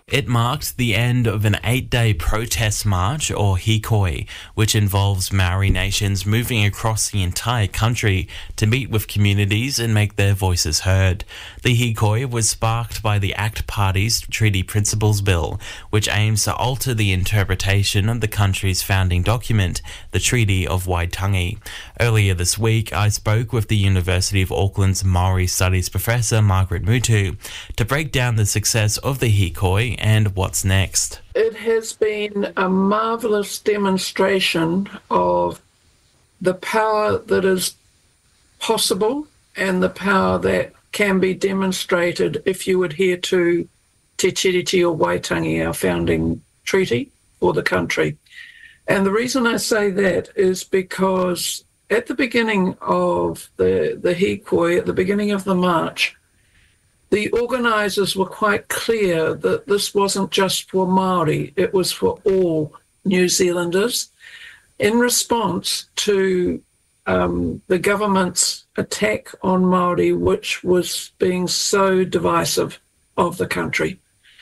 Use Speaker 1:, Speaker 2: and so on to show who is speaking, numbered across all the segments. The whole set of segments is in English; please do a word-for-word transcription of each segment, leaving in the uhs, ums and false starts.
Speaker 1: It marked the end of an eight-day protest march, or hikoi, which involves Maori nations moving across the entire country to meet with communities and make their voices heard. The hikoi was sparked by the ACT Party's Treaty Principles Bill, which aims to alter the interpretation of the country's founding document, the Treaty of Waitangi. Earlier this week, I spoke with the University of Auckland's Maori Studies professor, Margaret Mutu, to break down the success of the hikoi and what's next.
Speaker 2: It has been a marvellous demonstration of the power that is possible and the power that can be demonstrated if you adhere to Te Tiriti o Waitangi, our founding treaty for the country. And the reason I say that is because at the beginning of the, the hikoi, at the beginning of the march, the organisers were quite clear that this wasn't just for Māori, it was for all New Zealanders in response to um, the government's attack on Māori, which was being so divisive of the country.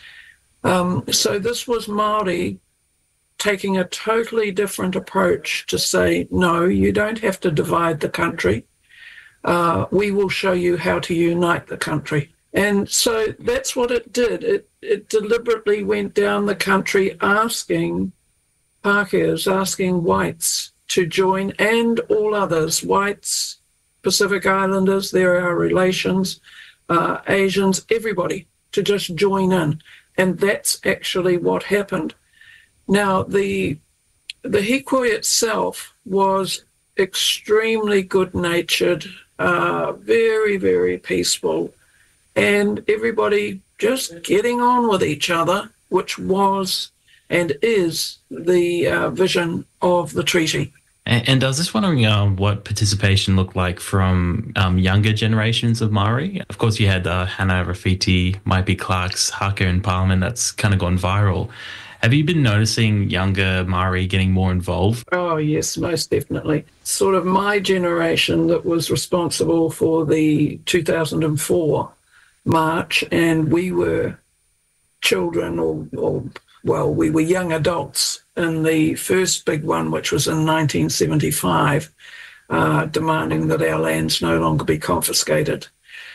Speaker 2: Um, so this was Māori taking a totally different approach to say, no, you don't have to divide the country. Uh, we will show you how to unite the country. And so that's what it did. It it deliberately went down the country asking Pākehās, asking whites to join, and all others, whites, Pacific Islanders, there are relations, uh, Asians, everybody, to just join in. And that's actually what happened. Now, the the hikoi itself was extremely good-natured, uh, very, very peaceful, and everybody just getting on with each other, which was and is the uh, vision of the treaty.
Speaker 1: And, and I was just wondering um, what participation looked like from um, younger generations of Māori. Of course, you had uh, Hannah Rafiti, Maipi Clark's Haka in Parliament, that's kind of gone viral. Have you been noticing younger Māori getting more involved?
Speaker 2: Oh, yes, most definitely. Sort of my generation that was responsible for the two thousand four march, and we were children or, or, well, we were young adults in the first big one, which was in nineteen seventy-five, uh, demanding that our lands no longer be confiscated.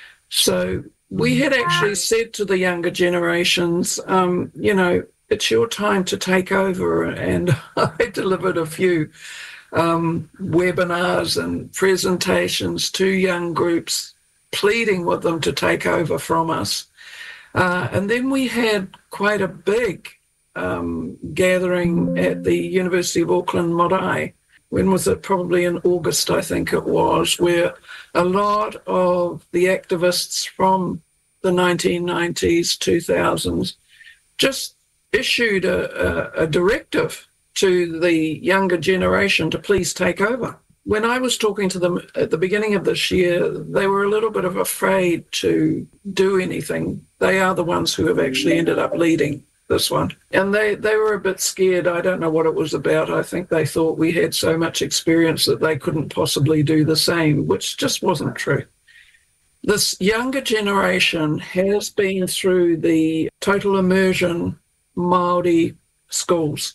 Speaker 2: So we had actually said to the younger generations, um, you know, it's your time to take over. And I delivered a few um, webinars and presentations to young groups, pleading with them to take over from us. Uh, and then we had quite a big um, gathering at the University of Auckland Marae. When was it? Probably in August, I think it was, where a lot of the activists from the nineteen nineties, two thousands, just issued a, a, a directive to the younger generation to please take over. When I was talking to them at the beginning of this year, they were a little bit of afraid to do anything. They are the ones who have actually ended up leading this one. And they, they were a bit scared. I don't know what it was about. I think they thought we had so much experience that they couldn't possibly do the same, which just wasn't true. This younger generation has been through the total immersion Māori schools.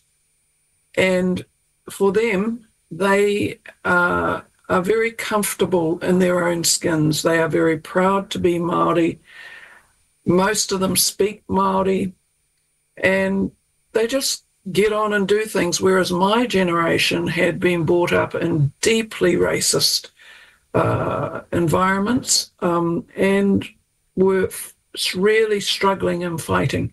Speaker 2: And for them, they uh, are very comfortable in their own skins. They are very proud to be Māori. Most of them speak Māori, and they just get on and do things, whereas my generation had been brought up in deeply racist uh, environments um, and were really struggling and fighting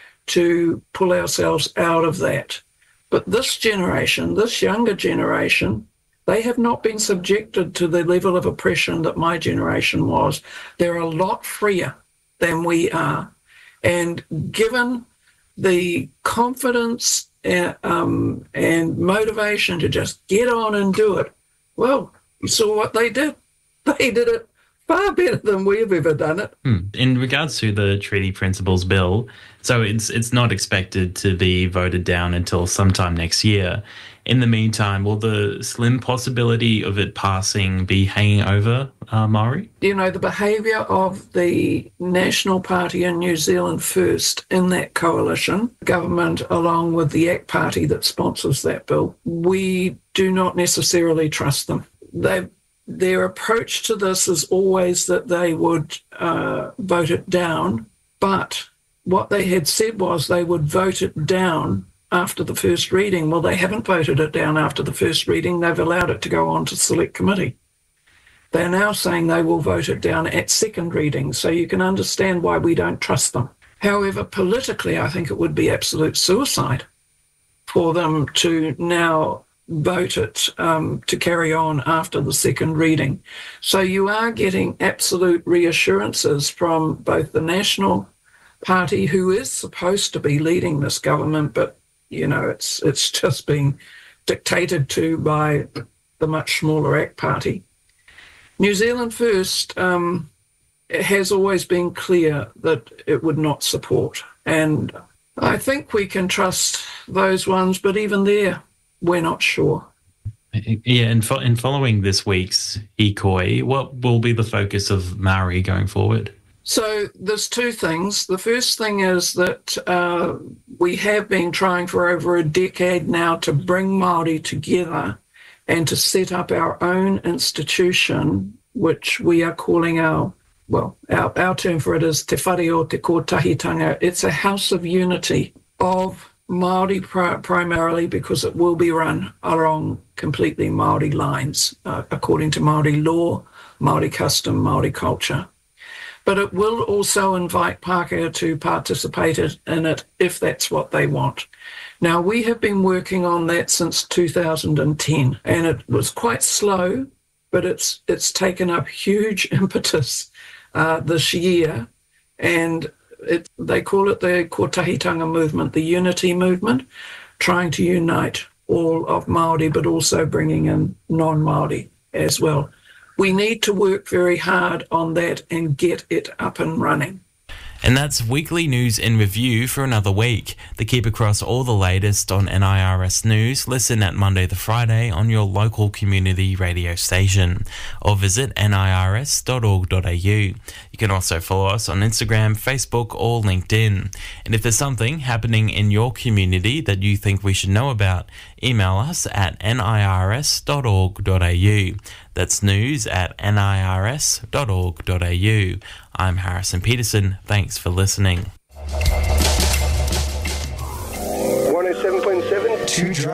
Speaker 2: to pull ourselves out of that. But this generation, this younger generation, they have not been subjected to the level of oppression that my generation was. They're a lot freer than we are. And given the confidence and, um, and motivation to just get on and do it, well, you saw what they did. They did it far better than we've ever done it.
Speaker 1: Hmm. In regards to the Treaty Principles Bill, so it's it's not expected to be voted down until sometime next year. In the meantime, will the slim possibility of it passing be hanging over uh, Maori?
Speaker 2: You know, the behaviour of the National Party and New Zealand First in that coalition government, along with the A C T Party that sponsors that bill, we do not necessarily trust them. They, their approach to this is always that they would uh, vote it down, but what they had said was they would vote it down after the first reading. Well, they haven't voted it down after the first reading. They've allowed it to go on to select committee. They're now saying they will vote it down at second reading, so you can understand why we don't trust them. However, politically, I think it would be absolute suicide for them to now vote it um, to carry on after the second reading. So you are getting absolute reassurances from both the National Party, who is supposed to be leading this government, but you know, it's it's just being dictated to by the much smaller A C T Party. New Zealand First um, has always been clear that it would not support, and I think we can trust those ones, but even there, we're not sure.
Speaker 1: Yeah, and fo- in following this week's Hīkoi, what will be the focus of Maori going forward?
Speaker 2: So there's two things. The first thing is that uh, we have been trying for over a decade now to bring Māori together and to set up our own institution, which we are calling our, well, our, our term for it is Te Whare o Te Kotahitanga. It's a house of unity of Māori pri- primarily, because it will be run along completely Māori lines, uh, according to Māori law, Māori custom, Māori culture. But it will also invite Pākehā to participate in it if that's what they want. Now, we have been working on that since two thousand ten, and it was quite slow, but it's it's taken up huge impetus uh, this year, and it, they call it the Kotahitanga movement, the unity movement, trying to unite all of Māori, but also bringing in non-Māori as well. We need to work very hard on that and get it up and running.
Speaker 1: And that's weekly news in review for another week. To keep across all the latest on N I R S News, listen at Monday to Friday on your local community radio station, or visit N I R S dot org dot A U. You can also follow us on Instagram, Facebook, or LinkedIn. And if there's something happening in your community that you think we should know about, email us at N I R S dot org dot A U. That's news at N I R S dot org dot A U. I'm Harrison Peterson. Thanks for listening.
Speaker 3: one oh seven point seven